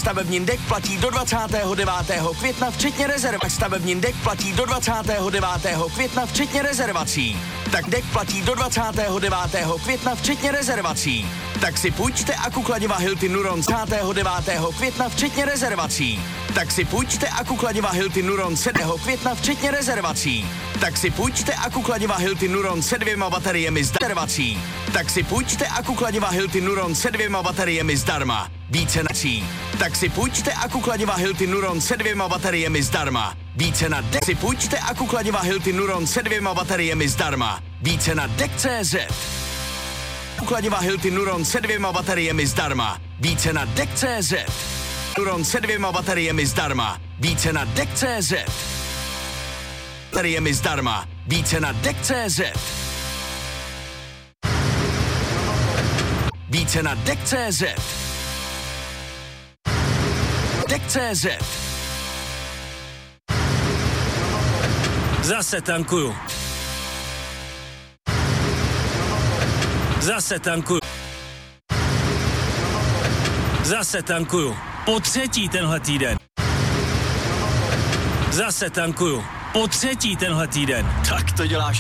Stavební dek platí do 29. května včetně rezervací. Stavební dek platí do 29. května včetně rezervací. Tak dek platí do 29. května včetně rezervací. Tak si půjčte akukladiva Hilti Nuron 29. května včetně rezervací. Tak si půjčte akukladiva Hilti Nuron 7. května včetně rezervací. Tak si půjčte akukladiva Hilti Nuron se 2 bateriemi zdarma. Tak si půjčte akukladiva Hilti Nuron se 2 bateriemi zdarma. Více nací. Tak si půjčte akukladiva Hilti Nuron se 2 bateriemi zdarma. Více na dek. Si půjčte akukladiva Hilti Nuron se 2 bateriemi zdarma. Více na dek.cz. Akukladiva Hilti Nuron se 2 bateriemi zdarma. Více na dek.cz. Nuron se 2 bateriemi zdarma. Více na dek.cz. Bateriemi zdarma. Více na dek.cz. Více na dek.cz. Dek.cz. Zase tankuju. Zase tankuju. Zase tankuju. Po třetí tenhle týden. Zase tankuju. Po třetí tenhle týden. Tak to děláš.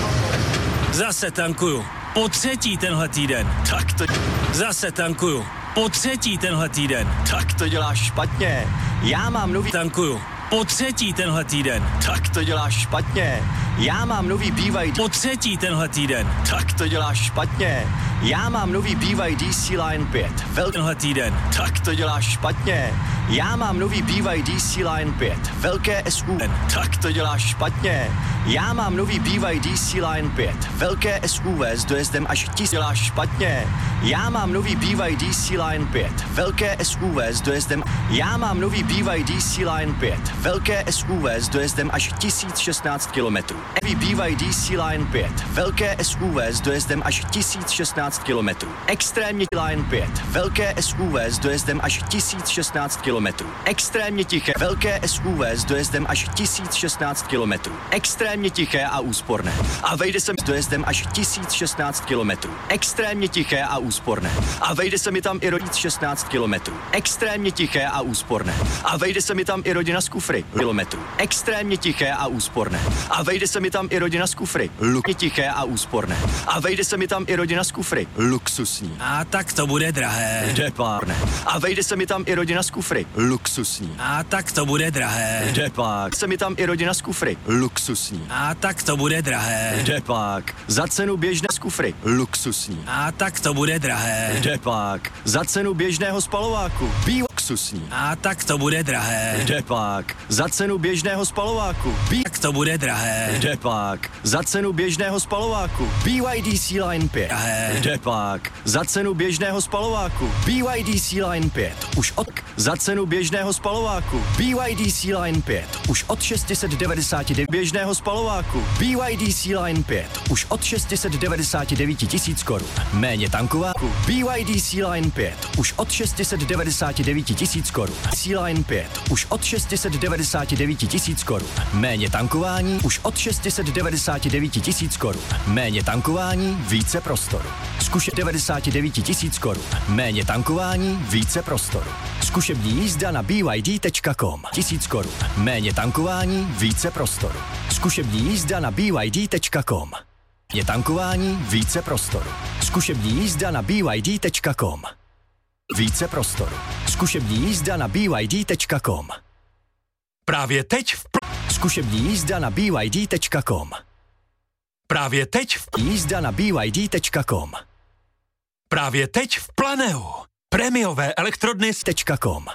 Zase tankuju. Po třetí tenhle týden. Tak to... Zase tankuju. Po třetí tenhle týden. Tak to děláš špatně. Já mám nový... Tankuju. Po třetí tenhle týden. Tak to děláš špatně. Já mám nový BYD. Po třetí tenhle týden. Tak to děláš špatně. Já mám nový BYD C-Line 5. Tenhle týden. Tak to děláš špatně. Já mám nový BYD C-Line 5. Velké SUV. Tak to děláš špatně. Já mám nový BYD C-Line 5. Velké SUV s dojezdem až 1000. Děláš špatně. Já mám nový BYD C-Line 5. Velké SUV s dojezdem. Já mám nový BYD C-Line 5. Velké SUV s dojezdem až 1016 km. BYD C-Line 5. Velké SUV s dojezdem až 1016 km. Extrémně Line 5. Velké SUV s dojezdem až 1016 km. Extrémně tiché. Velké SUV s dojezdem až 1016 km. Extrémně tiché a úsporné. A vejde se mi s dojezdem až 1016 km. Extrémně tiché a úsporné. A vejde se mi tam i rodina 16 km. Extrémně tiché a úsporné. A vejde se mi tam i rodina z kufry kilometrů. Extrémně tiché a úsporné. A vejde se mi tam i rodina z kufry. Lukně tiché a úsporné. A vejde se mi tam i rodina z kufry. Luxusní. A tak to bude drahé. Depárne. A vejde se mi tam i rodina z kufry. Luxusní. A tak to bude drahé. Depák. Se mi tam i rodina z kufry. Luxusní. A tak to bude drahé. Depák. Za cenu běžné z kufry. Luxusní. A tak to bude drahé. Depák. Za cenu běžného spalováku. Luxusní. A tak to bude drahé. Depák. Za cenu běžného spalováku. Tak to bude drahé. Depák. Za cenu běžného spalováku. BYD C-Line 5. Drahé. Depák. Za cenu běžného spalováku. BYD C-Line 5. Už od... Za cenu běžného spalováku. BYD C-Line 5. Už od 699 běžného spalováku. BYD C-Line 5. Už od 699 000 korun. Méně tankováku. BYD C-Line 5. Už od 699 000 korun. C-Line 5. Už od 699 000 korun. Méně tankování už od 699 000 korun. Méně tankování, více prostoru. Zkušební 99 000 korun. Méně tankování, více prostoru. Zkušební jízda na byd.com. 1000 korun. Méně tankování, více prostoru. Zkušební jízda na byd.com. Méně tankování, více prostoru. Zkušební jízda na byd.com. Více prostoru. Zkušební jízda na byd.com. Právě teď Zkušební jízda na byd.com. Právě teď Jízda na byd.com. Právě teď v Planeu. Prémiové elektrodny .com.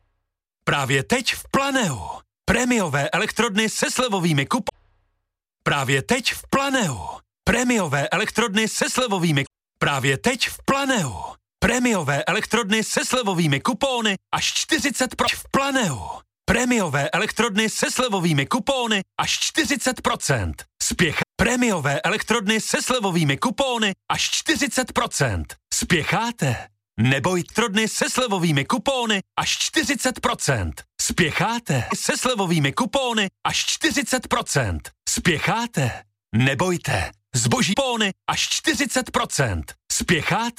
Právě teď v Planeu. Prémiové elektrodny se slevovými kupony. Právě teď v Planeu. Prémiové elektrodny se slevovými. Právě teď v Planeu. Prémiové elektrodny se slevovými kupóny až 40% v Planeu. Prémiové elektrodny se slevovými kupóny až 40%. Spěchá. Prémiové elektrodny se slevovými kupóny až 40%. Spěcháte? Neboj elektrodny se slevovými kupóny až 40%. Spěcháte? Se slevovými kupóny až 40%. Spěcháte? Nebojte. Zboží kupóny až 40%. Spěcháte?